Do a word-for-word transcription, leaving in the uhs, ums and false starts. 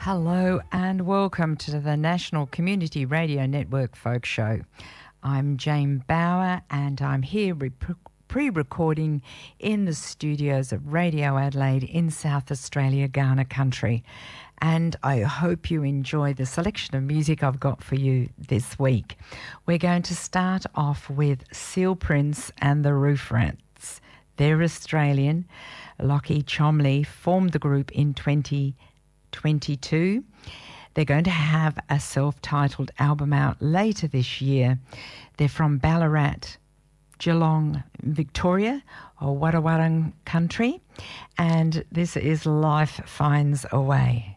Hello and welcome to the National Community Radio Network Folk Show. I'm Jane Bauer and I'm here re- pre-recording in the studios of Radio Adelaide in South Australia, Kaurna country. And I hope you enjoy the selection of music I've got for you this week. We're going to start off with Seal Prince and the Roof Rats. They're Australian. Lockie Chomley formed the group in twenty twenty-two. They're going to have a self-titled album out later this year. They're from Ballarat, Geelong, Victoria, or Wadawurrung country, and this is Life Finds a Way.